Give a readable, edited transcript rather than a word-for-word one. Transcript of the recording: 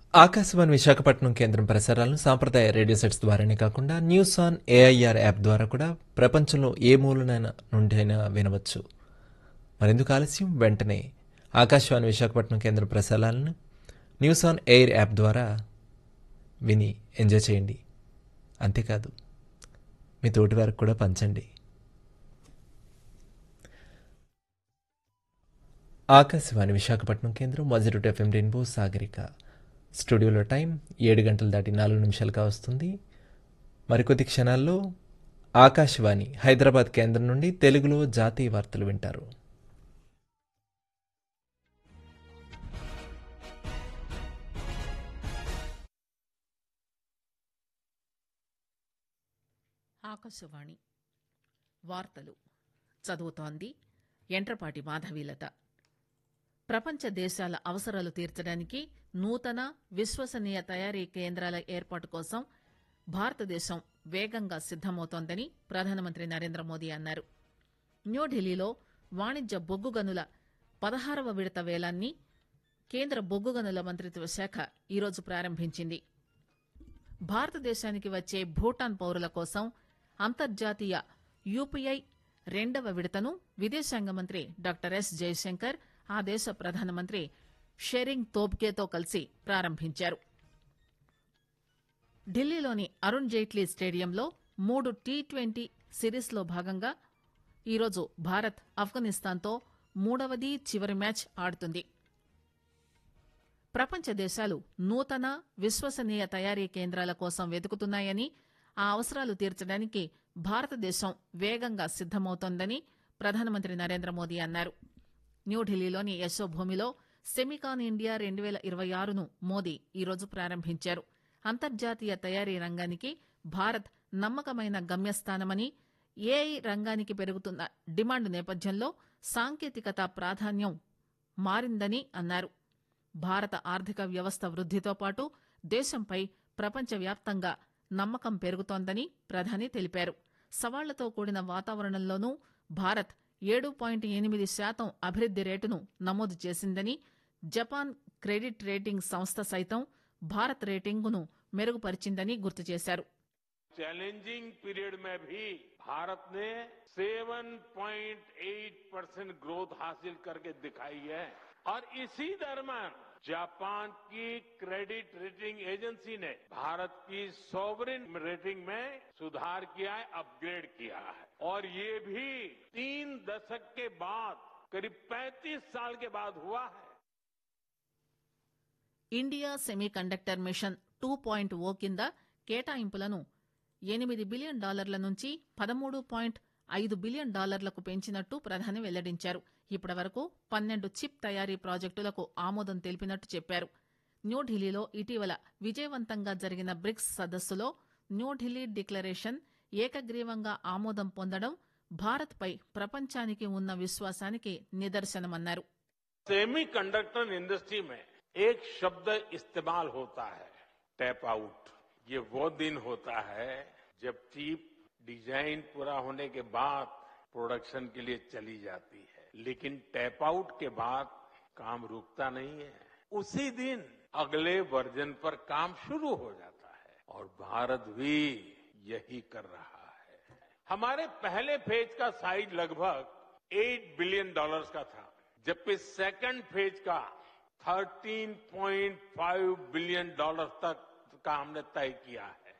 ఆకాశవాణి విశాఖపట్నం కేంద్రం ప్రసారాలను సాంప్రదాయ రేడియో సెట్స్ ద్వారానే కాకుండా న్యూస్ ఆన్ ఏఐఆర్ యాప్ ద్వారా కూడా ప్రపంచంలో ఏ మూలనైనా నుండైనా వినవచ్చు. మరెందుకు ఆలస్యం, వెంటనే ఆకాశవాణి విశాఖపట్నం కేంద్ర ప్రసారాలను న్యూస్ ఆన్ ఎయిర్ యాప్ ద్వారా విని ఎంజాయ్ చేయండి. అంతేకాదు, మీ తోటి వారికి కూడా పంచండి. ఆకాశవాణి విశాఖపట్నం కేంద్రం 102 FM రెయిన్బో సాగరిక. స్టూడియోలో టైం 7 గంటలు దాటి 4 నిమిషాలుగా వస్తుంది. మరికొద్ది క్షణాల్లో ఆకాశవాణి హైదరాబాద్ కేంద్రం నుండి తెలుగులో జాతీయ వార్తలు వింటారు. ఆకాశవాణి వార్తలు చదువుతోంది ఎంట్రపాటి మాధవీలత. ప్రపంచ దేశాల అవసరాలు తీర్చడానికి నూతన విశ్వసనీయ తయారీ కేంద్రాల ఏర్పాటు కోసం భారతదేశం వేగంగా సిద్దమవుతోందని ప్రధానమంత్రి నరేంద్ర మోదీ అన్నారు. న్యూఢిల్లీలో వాణిజ్య బొగ్గు గనుల 16వ విడత వేలాన్ని కేంద్ర బొగ్గు గనుల మంత్రిత్వ శాఖ ఈరోజు ప్రారంభించింది. భారతదేశానికి వచ్చే భూటాన్ పౌరుల కోసం అంతర్జాతీయ యూపీఐ 2వ విడతను విదేశాంగ మంత్రి డాక్టర్ ఎస్ జయశంకర్ ఆ దేశ ప్రధానమంత్రి షెరింగ్ తోబ్గేతో కలిసి ప్రారంభించారు. ఢిల్లీలోని అరుణ్ జైట్లీ స్టేడియంలో 3 టీ20 సిరీస్లో భాగంగా ఈరోజు భారత్ ఆఫ్ఘనిస్తాన్తో 3వది చివరి మ్యాచ్ ఆడుతుంది. ప్రపంచ దేశాలు నూతన విశ్వసనీయ తయారీ కేంద్రాల కోసం వెతుకుతున్నాయని, ఆ అవసరాలు తీర్చడానికి భారతదేశం వేగంగా సిద్దమవుతోందని ప్రధానమంత్రి నరేంద్ర మోదీ అన్నారు. న్యూఢిల్లీలోని యశోభూమిలో సెమికాన్ ఇండియా 2026ను మోదీ ఈరోజు ప్రారంభించారు. అంతర్జాతీయ తయారీ రంగానికి భారత్ నమ్మకమైన గమ్యస్థానమని, ఏఐ రంగానికి పెరుగుతున్న డిమాండ్ నేపథ్యంలో సాంకేతికత ప్రాధాన్యం మారిందని అన్నారు. భారత ఆర్థిక వ్యవస్థ వృద్దితో పాటు దేశంపై ప్రపంచవ్యాప్తంగా నమ్మకం పెరుగుతోందని ప్రధాని తెలిపారు. సవాళ్లతో కూడిన వాతావరణంలోనూ భారత్ 7.8% అభివృద్ది రేటును నమోదు చేసిందని, జపాన్ క్రెడిట్ రేటింగ్ సంస్థ సైతం భారత్ రేటింగును మెరుగుపరిచిందని గుర్తు చేశారు. चैलेंजिंग पीरियड में भी भारत ने 7.8% ग्रोथ हासिल करके दिखाई है और इसी दरम्यान जापान की क्रेडिट रेटिंग एजेंसी ने भारत की सॉवरेन रेटिंग में सुधार किया है, अपग्रेड किया है और ये भी 3 दशक के बाद, करीब 35 साल के बाद हुआ है. ఇండియా సెమీకండక్టర్ మిషన్ 2.0 కింద కేటాయింపులను $8 బిలియన్ నుంచి $13.5 బిలియన్ పెంచినట్టు ప్రధాని వెల్లడించారు. ఇప్పటి వరకు 12 చిప్ తయారీ ప్రాజెక్టులకు ఆమోదం తెలిపినట్టు చెప్పారు. న్యూఢిల్లీలో ఇటీవల విజయవంతంగా జరిగిన బ్రిక్స్ సదస్సులో న్యూఢిల్లీ డిక్లరేషన్ ఏకగ్రీవంగా ఆమోదం పొందడం భారత్పై ప్రపంచానికి ఉన్న విశ్వాసానికి నిదర్శనమన్నారు. सेमीकंडक्टर इंडस्ट्री में एक शब्द इस्तेमाल होता है, टैप आउट. ये वो दिन होता है जब चिप डिजाइन पूरा होने के बाद प्रोडक्शन के लिए चली जाती है, लेकिन टैप आउट के बाद काम रुकता नहीं है. उसी दिन अगले वर्जन पर काम शुरू हो जाता है और भारत भी यही कर रहा है. हमारे पहले फेज का साइज लगभग $8 बिलियन का था, जबकि सेकंड फेज का $13.5 बिलियन तक का हमने तय किया है.